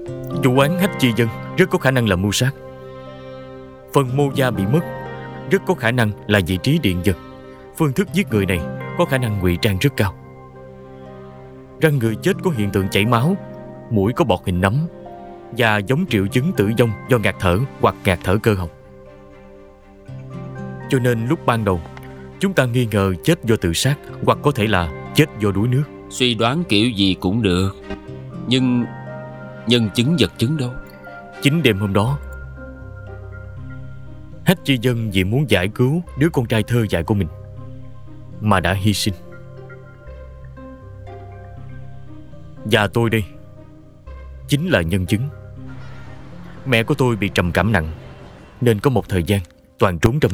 Vụ án Hách Chi Dân rất có khả năng là mưu sát. Phần mô da bị mất rất có khả năng là vị trí điện giật. Phương thức giết người này có khả năng ngụy trang rất cao. Răng người chết có hiện tượng chảy máu, mũi có bọt hình nấm và giống triệu chứng tử vong do ngạt thở hoặc ngạt thở cơ học. Cho nên lúc ban đầu chúng ta nghi ngờ chết do tự sát hoặc có thể là chết do đuối nước. Suy đoán kiểu gì cũng được, nhưng nhân chứng vật chứng đâu? Chính đêm hôm đó, Hách Chi Dân vì muốn giải cứu đứa con trai thơ dại của mình mà đã hy sinh. Và tôi đây chính là nhân chứng. Mẹ của tôi bị trầm cảm nặng nên có một thời gian toàn trốn trong